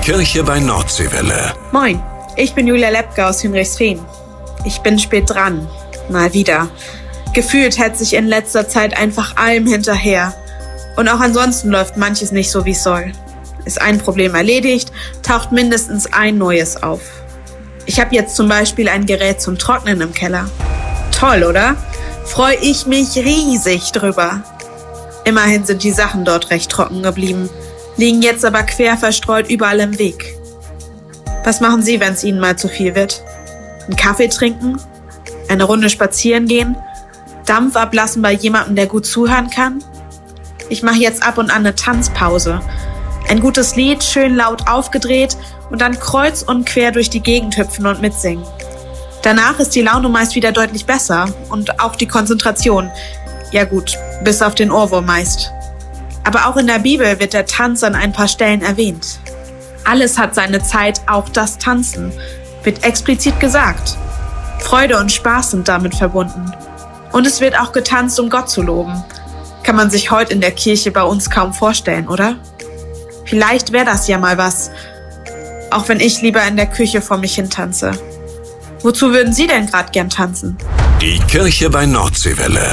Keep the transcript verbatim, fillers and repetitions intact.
Kirche bei Nordseewelle. Moin, ich bin Julia Lepke aus Hünrichsfehn. Ich bin spät dran. Mal wieder. Gefühlt hetze ich in letzter Zeit einfach allem hinterher. Und auch ansonsten läuft manches nicht so, wie es soll. Ist ein Problem erledigt, taucht mindestens ein neues auf. Ich habe jetzt zum Beispiel ein Gerät zum Trocknen im Keller. Toll, oder? Freue ich mich riesig drüber. Immerhin sind die Sachen dort recht trocken geblieben, liegen jetzt aber quer verstreut überall im Weg. Was machen Sie, wenn es Ihnen mal zu viel wird? Einen Kaffee trinken? Eine Runde spazieren gehen? Dampf ablassen bei jemandem, der gut zuhören kann? Ich mache jetzt ab und an eine Tanzpause. Ein gutes Lied, schön laut aufgedreht und dann kreuz und quer durch die Gegend hüpfen und mitsingen. Danach ist die Laune meist wieder deutlich besser und auch die Konzentration. Ja gut, bis auf den Ohrwurm meist. Aber auch in der Bibel wird der Tanz an ein paar Stellen erwähnt. Alles hat seine Zeit, auch das Tanzen, wird explizit gesagt. Freude und Spaß sind damit verbunden. Und es wird auch getanzt, um Gott zu loben. Kann man sich heute in der Kirche bei uns kaum vorstellen, oder? Vielleicht wäre das ja mal was, auch wenn ich lieber in der Küche vor mich hin tanze. Wozu würden Sie denn gerade gern tanzen? Die Kirche bei Nordseewelle.